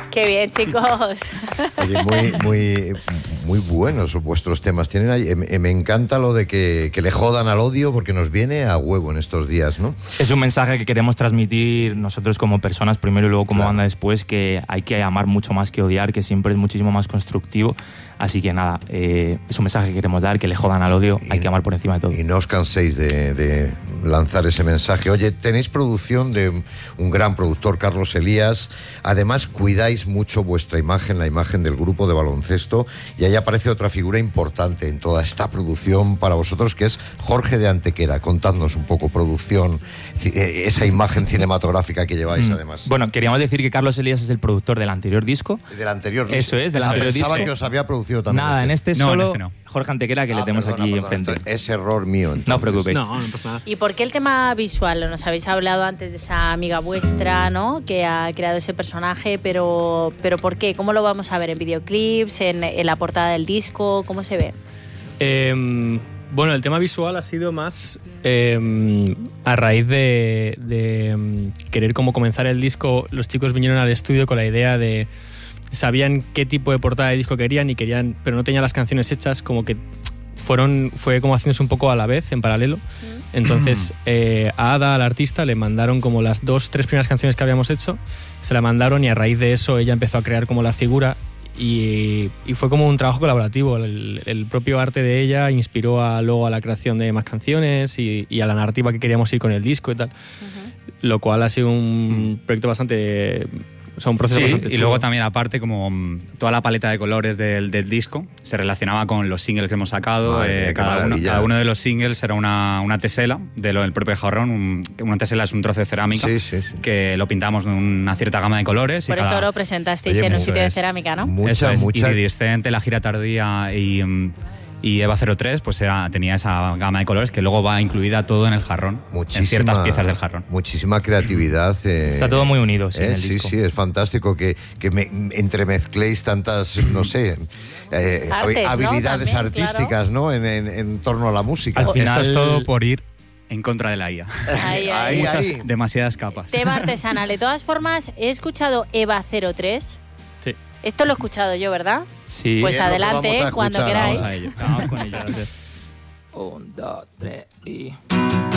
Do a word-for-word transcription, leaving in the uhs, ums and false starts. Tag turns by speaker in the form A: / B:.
A: Qué bien, chicos.
B: Oye, muy, muy, muy buenos vuestros temas. Tienen ahí, me, me encanta lo de que, que le jodan al odio porque nos viene a huevo en estos días, ¿no?
C: Es un mensaje que queremos transmitir nosotros como personas primero y luego como
B: Claro.
C: banda después, que hay que amar mucho más que odiar, que siempre es muchísimo más constructivo. Así que nada, eh, es un mensaje que queremos dar, que le jodan al odio,
B: Y-
C: hay que amar por encima de todo.
B: Y no os canséis de, de lanzar ese mensaje. Oye, tenéis producción de un gran productor, Carlos Elías. Además, cuidáis mucho vuestra imagen, la imagen del grupo de baloncesto. Y ahí aparece otra figura importante en toda esta producción para vosotros, que es Jorge de Antequera. Contadnos un poco, producción, ci- eh, esa imagen cinematográfica que lleváis,
C: Mm.
B: además.
C: Bueno, queríamos decir que Carlos Elías es el productor del anterior disco.
B: Del anterior disco.
C: Eso es, del
B: Ah,
C: anterior
B: pensaba
C: disco.
B: que os había producido también.
C: Nada, en este
D: No,
C: solo
D: en este no.
C: Jorge Antequera, que
B: Ah,
C: le tenemos
B: perdona,
C: aquí
B: perdona,
C: enfrente.
B: entonces, es error mío. Entonces.
C: No os preocupéis.
E: No, no pasa nada.
A: ¿Y por qué el tema visual? Nos habéis hablado antes de esa amiga vuestra, ¿no? Que ha creado ese personaje, pero, pero ¿por qué? ¿Cómo lo vamos a ver? ¿En videoclips? ¿En, en la portada del disco? ¿Cómo se ve?
E: Eh, bueno, el tema visual ha sido más eh, a raíz de, de mm, querer como comenzar el disco. Los chicos vinieron al estudio con la idea de... Sabían qué tipo de portada de disco querían y querían, pero no tenían las canciones hechas, como que fueron fue como haciéndose un poco a la vez, en paralelo. Entonces eh, a Ada, al artista, le mandaron como las dos, tres primeras canciones que habíamos hecho, se la mandaron y a raíz de eso ella empezó a crear como la figura y, y fue como un trabajo colaborativo. El, el propio arte de ella inspiró a, luego a la creación de más canciones y, y a la narrativa que queríamos ir con el disco y tal, lo cual ha sido un proyecto bastante... O sea, un proceso
D: Sí,
E: bastante
D: y
E: chulo.
D: luego también aparte como mm, toda la paleta de colores del, del disco se relacionaba con los singles que hemos sacado.
B: Madre mía,
D: eh,
B: qué
D: cada, uno,
B: maravilla.
D: cada uno de los singles era una, una tesela de lo del propio jarrón. Un- una tesela es un trozo de cerámica
B: Sí, sí, sí.
D: que lo pintamos de una cierta gama de colores.
A: Por
D: y
A: eso
D: cada,
A: lo presentasteis
B: Oye,
A: en un
B: eso
A: sitio de
D: es.
A: cerámica, ¿no?
B: Mucha,
D: Eso es,
B: mucha.
D: Iridiscente, La Gira Tardía y, mm, y Eva cero tres, pues era, tenía esa gama de colores que luego va incluida todo en el jarrón,
B: Muchísima,
D: en ciertas piezas del jarrón.
B: Muchísima creatividad. eh,
C: Está todo muy unido, sí,
B: eh,
C: en el
B: sí,
C: disco.
B: sí, es fantástico que, que me, entremezcléis tantas, no sé, eh,
A: Artes, ¿no?
B: habilidades
A: También,
B: artísticas, ¿no? En, en- en torno a la música.
C: Al final-
D: Esto es todo por ir en contra de la I A.
A: Ahí, ahí.
B: Ahí,
D: Muchas,
B: ahí.
D: demasiadas capas.
A: Tema artesanal. De todas formas, he escuchado Eva cero tres.
E: Sí.
A: Esto lo he escuchado yo, ¿verdad?
C: Sí.
A: Pues
B: es lo que
A: adelante,
B: vamos a
A: cuando
B: escuchar
A: queráis.
B: ahora.
D: Vamos a ello.
C: Vamos con ello. Un, dos, tres y...